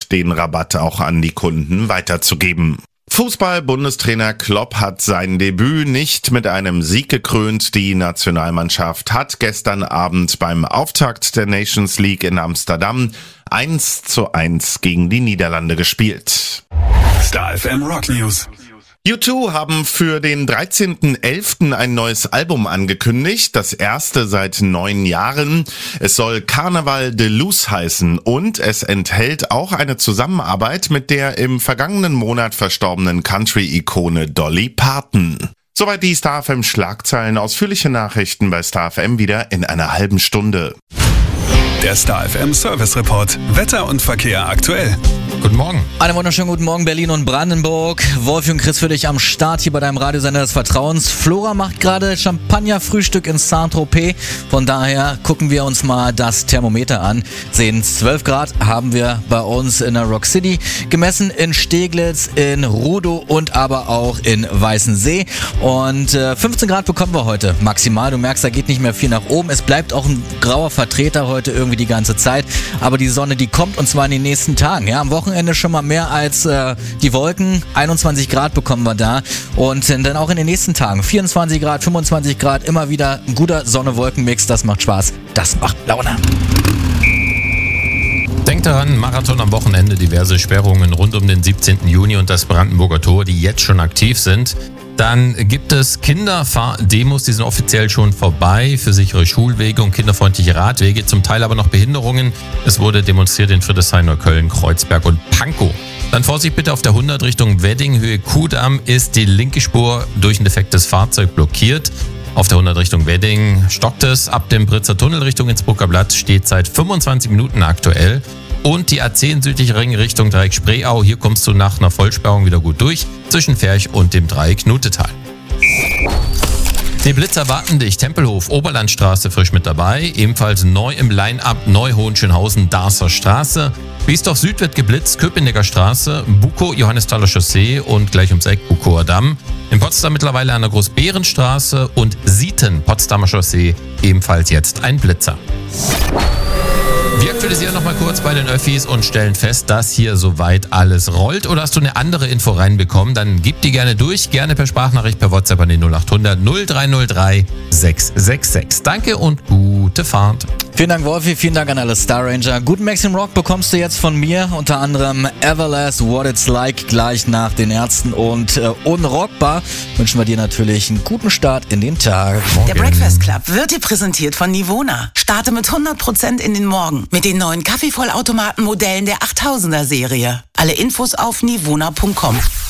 und den Rabatt auch an die Kunden weiterzugeben. Fußball-Bundestrainer Klopp hat sein Debüt nicht mit einem Sieg gekrönt. Die Nationalmannschaft hat gestern Abend beim Auftakt der Nations League in Amsterdam 1:1 gegen die Niederlande gespielt. Star FM Rock News. U2 haben für den 13.11. ein neues Album angekündigt, das erste seit 9 Jahren. Es soll Carnaval de Luz heißen und es enthält auch eine Zusammenarbeit mit der im vergangenen Monat verstorbenen Country-Ikone Dolly Parton. Soweit die Star FM Schlagzeilen. Ausführliche Nachrichten bei Star FM wieder in einer halben Stunde. Der Star FM Service Report. Wetter und Verkehr aktuell. Guten Morgen. Einen wunderschönen guten Morgen, Berlin und Brandenburg. Wolfi und Chris für dich am Start hier bei deinem Radiosender des Vertrauens. Flora macht gerade Champagner-Frühstück in Saint-Tropez. Von daher gucken wir uns mal das Thermometer an. Sehen 12 Grad haben wir bei uns in der Rock City gemessen, in Steglitz, in Rudow und aber auch in Weißensee. Und 15 Grad bekommen wir heute maximal. Du merkst, da geht nicht mehr viel nach oben. Es bleibt auch ein grauer Vertreter heute irgendwie die ganze Zeit. Aber die Sonne, die kommt und zwar in den nächsten Tagen. Ja, am Wochenende schon mal mehr als die Wolken. 21 Grad bekommen wir da. Und dann auch in den nächsten Tagen 24 Grad, 25 Grad, immer wieder ein guter Sonne-Wolken-Mix. Das macht Spaß. Das macht Laune. Denkt daran, Marathon am Wochenende, diverse Sperrungen rund um den 17. Juni und das Brandenburger Tor, die jetzt schon aktiv sind. Dann gibt es Kinderfahrdemos, die sind offiziell schon vorbei für sichere Schulwege und kinderfreundliche Radwege, zum Teil aber noch Behinderungen. Es wurde demonstriert in Friedrichshain, Neukölln, Kreuzberg und Pankow. Dann Vorsicht bitte auf der 100 Richtung Wedding, Höhe Kudamm ist die linke Spur durch ein defektes Fahrzeug blockiert. Auf der 100 Richtung Wedding stockt es. Ab dem Britzer Tunnel Richtung Innsbrucker Blatt steht seit 25 Minuten aktuell. Und die A10 südliche Ring Richtung Dreieck Spreeau. Hier kommst du nach einer Vollsperrung wieder gut durch zwischen Ferch und dem Dreieck Nutetal. Die Blitzer warten dich. Tempelhof, Oberlandstraße frisch mit dabei. Ebenfalls neu im Line-Up Neu-Hohenschönhausen, Darßer Straße. Biesdorf Süd wird geblitzt, Köpenicker Straße, Bukow, Johannesthaler Chaussee und gleich ums Eck Bukower Damm. In Potsdam mittlerweile an der Großbeerenstraße und Sieten, Potsdamer Chaussee, ebenfalls jetzt ein Blitzer. Wir aktualisieren nochmal kurz bei den Öffis und stellen fest, dass hier soweit alles rollt. Oder hast du eine andere Info reinbekommen, dann gib die gerne durch. Gerne per Sprachnachricht, per WhatsApp an den 0800 0303 666. Danke und gute Fahrt. Vielen Dank, Wolfi. Vielen Dank an alle Star Ranger. Guten Maxim Rock bekommst du jetzt von mir. Unter anderem Everlast, What It's Like gleich nach den Ärzten und Unrockbar. Wünschen wir dir natürlich einen guten Start in den Tag. Der Breakfast Club wird dir präsentiert von Nivona. Starte mit 100% in den Morgen mit den neuen Kaffeevollautomaten-Modellen der 8000er Serie. Alle Infos auf nivona.com.